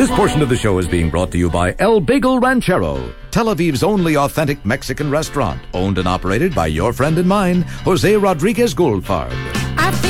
This portion of the show is being brought to you by El Bagel Ranchero, Tel Aviv's only authentic Mexican restaurant, owned and operated by your friend and mine, Jose Rodriguez Goldfarb.